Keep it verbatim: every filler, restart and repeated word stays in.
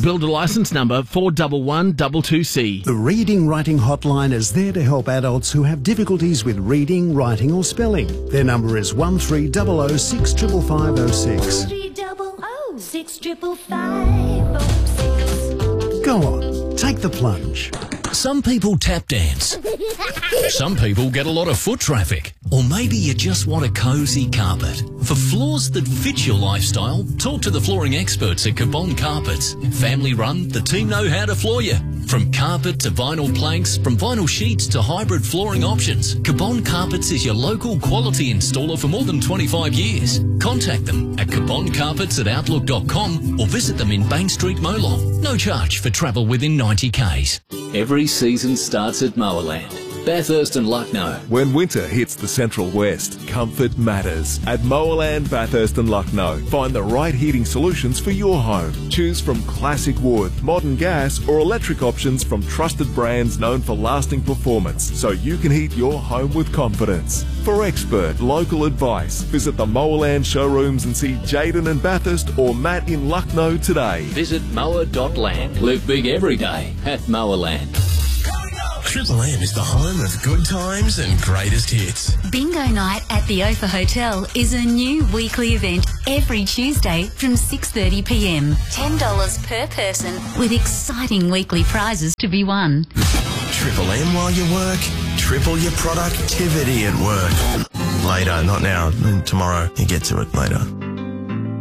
Builder licence number four one one two two C. The Reading Writing Hotline is there to help adults who have difficulties with reading, writing or spelling. Their number is one three zero zero six five five five zero six. three double oh six triple five oh six. Go on, take the plunge. Some people tap dance. Some people get a lot of foot traffic. Or maybe you just want a cosy carpet. For floors that fit your lifestyle, talk to the flooring experts at Cabon Carpets. Family run, the team know how to floor you. From carpet to vinyl planks, from vinyl sheets to hybrid flooring options, Cabon Carpets is your local quality installer for more than twenty-five years. Contact them at cabon carpets at outlook dot com or visit them in Bank Street, Molong. No charge for travel within ninety kays. Every season starts at Mowerland. Bathurst and Lucknow. When winter hits the Central West, comfort matters. At Mowerland, Bathurst and Lucknow, find the right heating solutions for your home. Choose from classic wood, modern gas or electric options from trusted brands known for lasting performance, so you can heat your home with confidence. For expert local advice, visit the Mowerland showrooms and see Jaden in Bathurst or Matt in Lucknow today. Visit mower dot land. Live big every day at Mowerland. Triple M is the home of good times and greatest hits. Bingo Night at the Ophir Hotel is a new weekly event every Tuesday from six thirty p m. ten dollars per person with exciting weekly prizes to be won. Triple M while you work, triple your productivity at work. Later, not now, tomorrow. You get to it later.